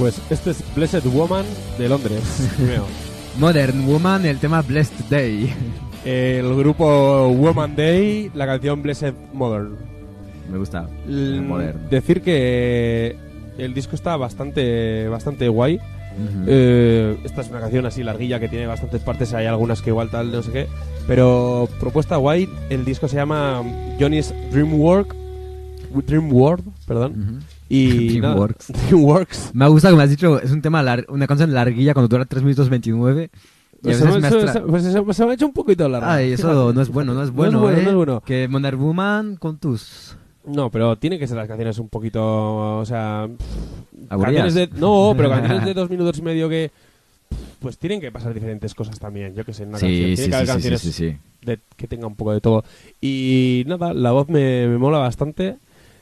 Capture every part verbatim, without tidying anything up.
Pues este es Blessed Woman de Londres. Timeo. Modern Woman, el tema Blessed Day. El grupo Woman Day, la canción Blessed Modern. Me gusta. L- Modern. Decir que el disco está bastante, bastante guay. Uh-huh. Eh, esta es una canción así larguilla que tiene bastantes partes, hay algunas que igual tal, no sé qué, pero propuesta guay. El disco se llama Johnny's Dreamwork, Dream World, perdón. Uh-huh. Y Dreamworks. nada, Dreamworks. Me gusta que me has dicho, es un tema, lar- una canción larguilla cuando dura tres minutos veintinueve. Y a Pues se, veces me, me se, astra- se- pues se- se me ha hecho un poquito largo. Ay, eso Fíjate. no es bueno, no es bueno, no es bueno, ¿eh? no es bueno. Que Modern Woman con tus... No, pero tiene que ser las canciones un poquito, o sea, ¿Aburridas? canciones de, no, pero canciones de dos minutos y medio que, pues tienen que pasar diferentes cosas también. Yo que sé, en una Sí, canción tiene sí, que haber sí, sí, canciones sí, sí. de- que tenga un poco de todo. Y nada, la voz me, me mola bastante.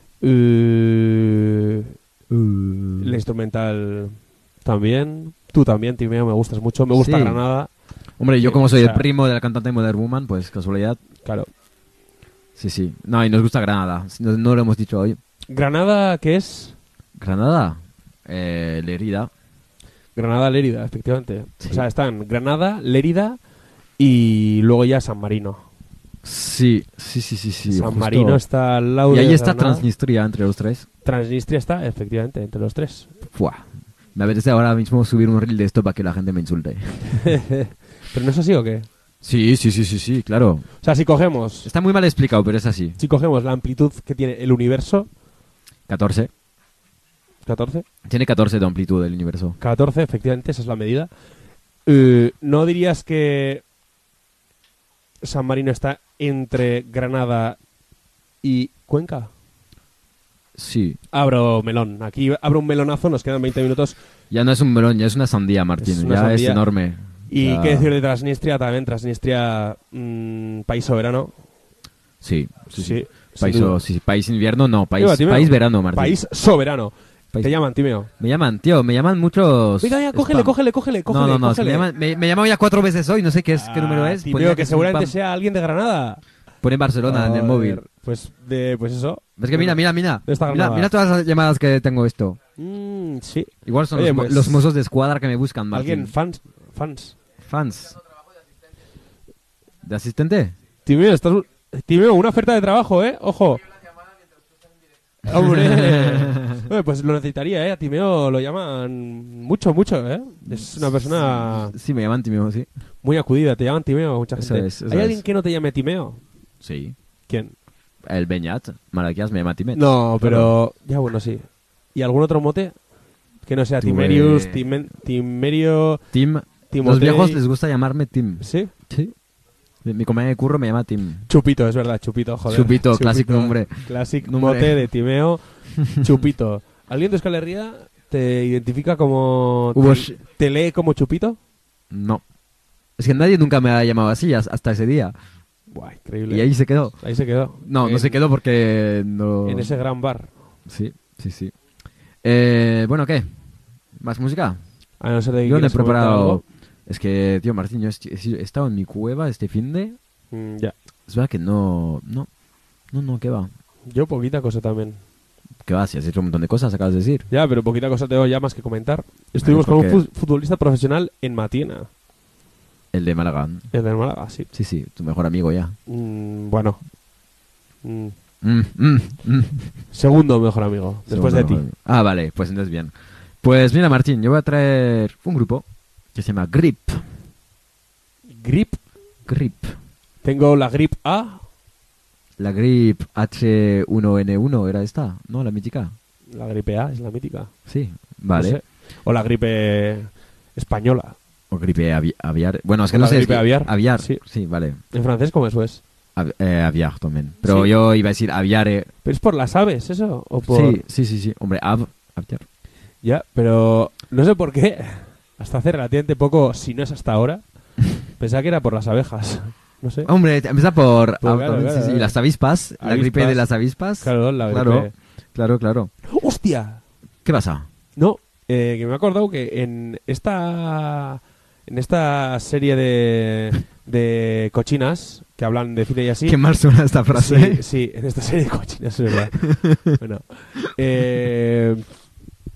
Uh, Uh, la instrumental también. Tú también, Timeo, me gustas mucho. Me gusta Sí. Granada, Hombre, yo Sí, como soy o sea- el primo de la cantante Modern Woman, pues casualidad. claro. Sí, sí. No, y nos gusta Granada. No, no lo hemos dicho hoy. Granada, ¿qué es? Granada, eh, Lerida. Granada, Lérida, efectivamente. Sí. O sea, están Granada, Lérida y luego ya San Marino. Sí, sí, sí, sí, sí. San justo. Marino está al lado Y de ahí está Granada. Transnistria entre los tres. Transnistria está, efectivamente, entre los tres. Fuah. Me apetece ahora mismo subir un reel de esto para que la gente me insulte. ¿Pero no es así o qué? Sí, sí, sí, sí, sí, claro. O sea, si cogemos, Está muy mal explicado, pero es así. si cogemos la amplitud que tiene el universo, catorce. catorce, Tiene catorce de amplitud el universo. catorce, efectivamente, esa es la medida. Eh, ¿No dirías que San Marino está entre Granada y Cuenca? Sí. Abro melón. Aquí abro un melonazo, nos quedan veinte minutos. Ya no es un melón, ya es una sandía, Martín. Es una ya sandía. es enorme. Y Ya- qué decir de Transnistria también. Transnistria, mmm, país soberano. Sí, sí, sí. Sí, sin País, duda. o- sí, país invierno, no. País, Iba, Timeo. país verano, Martín. País soberano. País- Te llaman, Timeo. Me llaman, tío, me llaman muchos... Venga, ya, cógele, spam. cógele, cógele, cógele. No, no, no, es que cógele. me, llaman, me, me llaman ya cuatro veces hoy, no sé qué, es, qué número es. Timeo, Ponía que es un seguramente spam. sea alguien de Granada. Pone Barcelona en el Joder, móvil. Pues, de, pues eso. Es que mira, mira, mira. ¿Dónde está Mira, Granada? mira todas las llamadas que tengo esto. Mm, sí. Igual son Oye, los, mo- pues- los mozos de escuadra que me buscan, Martín. Alguien, fans. Fans. Fans. ¿De asistente? Timeo, estás... Timeo, una oferta de trabajo, ¿eh? Ojo. Hombre. Oye, pues lo necesitaría, ¿eh? A Timeo lo llaman mucho, mucho, ¿eh? Es una persona Sí, me llaman Timeo, sí. muy acudida. Te llaman Timeo, mucha Eso gente. es, eso ¿Hay alguien es. que no te llame Timeo? Sí. ¿Quién? El Beñat, Malaquias me llama Timet. No, Claro. pero... Ya, bueno, sí. ¿Y algún otro mote? Que no sea Tuve- Timerius, Timen- Timerio... Tim. Timotei- Los viejos les gusta llamarme Tim. ¿Sí? Sí. Mi mi compañero de curro me llama Tim. Chupito, es verdad, Chupito, joder. Chupito, classic nombre. Classic Nombre. mote de Timeo, Chupito. ¿Alguien de Euskal Herria te identifica como... Hubo te, sh- te lee como Chupito? No. Es que nadie nunca me ha llamado así as- hasta ese día. Buah, increíble. Y ahí se quedó. Ahí se quedó. No, no En- se quedó porque no... En ese gran bar. Sí, sí, sí. Eh, bueno, ¿qué? ¿Más música? A no ser de que Yo no he quieras comentar preparado... algo. Es que, tío, Martín, yo est- he estado en mi cueva este fin de... Mm, ya. Es verdad que no... No, no, no, ¿qué va? Yo poquita cosa también. ¿Qué va? Si has hecho un montón de cosas, acabas de decir. Ya, pero poquita cosa tengo ya más que comentar. Estuvimos ¿por con un qué? fu- futbolista profesional en Matiena. El de Málaga. El de Málaga, sí. Sí, sí, tu mejor amigo ya. Mm, bueno. Mm, Mm, mm, mm. segundo mejor amigo. Después Segundo de ti. mejor amigo. Ah, vale, pues entonces bien. Pues mira, Martín, yo voy a traer un grupo que se llama Grip. Grip. Grip. Tengo la Grip A. La Grip H uno N uno era esta, ¿no? La mítica. La gripe A es la mítica. Sí, vale. No sé. O la gripe española. O gripe avi- aviar. Bueno, es que O no la sé. es gripe que- aviar. Aviar, Sí. sí, vale. En francés, ¿cómo eso es? Av- eh, aviar también. Pero Sí. yo iba a decir aviare. ¿Pero es por las aves eso? ¿O por... Sí, sí, sí, sí. Hombre, av, aviar. Ya, pero no sé por qué. Hasta hace relativamente poco, si no es hasta ahora, pensaba que era por las abejas. No sé. Hombre, empieza por... Pues ah, claro, sí, claro, sí, claro. las avispas. La gripe Avispas. de las avispas. Claro, la gripe. Claro, claro, claro. ¡Hostia! ¿Qué pasa? No, eh, que me he acordado que en esta en esta serie de, de cochinas que hablan de cine y así. Qué mal suena esta frase. Sí, sí, en esta serie de cochinas, es verdad. Bueno, eh,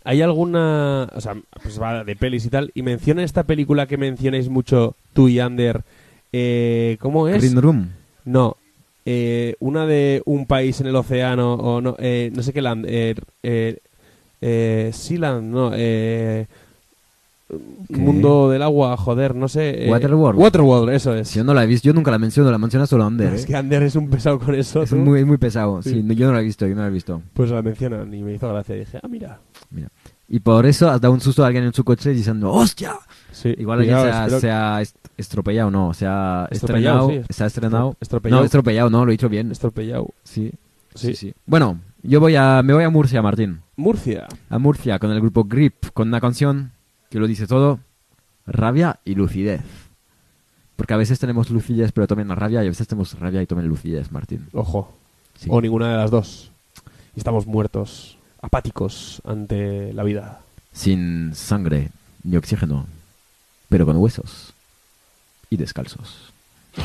¿Hay alguna... O sea, pues va de pelis y tal, y menciona esta película que mencionáis mucho tú y Ander, eh, ¿cómo es? Green Room. No, eh, una de un país en el océano, o no, eh, no sé qué land, eh, eh, eh, Sealand, no, eh... ¿Qué? Mundo del agua, joder, no sé. eh, Waterworld. Waterworld, eso es. Si yo no la he visto, yo nunca la menciono, la menciona solo Ander. Es ¿eh? que Ander es un pesado con eso. Es tú. muy, muy pesado. Sí. Sí, no, yo no la he visto, yo no la he visto. Pues la mencionan y me hizo gracia. Y dije, ah, mira. Mira. Y por eso has dado un susto a alguien en su coche diciendo ¡hostia! Sí, Igual alguien cuidado, se ha, espero- se ha est- estropellado, no, se ha Estropellado, estrenado, sí. se ha estrenado. Estropellado. No, estropellado, no, lo he dicho bien. Estropellado. Sí, Sí. sí, sí. Bueno, yo voy a, me voy a Murcia, Martín. Murcia. A Murcia con el grupo Grip, con una canción que lo dice todo, rabia y lucidez. Porque a veces tenemos lucidez pero también la rabia, y a veces tenemos rabia y también lucidez, Martín. Ojo. Sí. O ninguna de las dos. Y estamos muertos, apáticos ante la vida. Sin sangre ni oxígeno, pero con huesos y descalzos.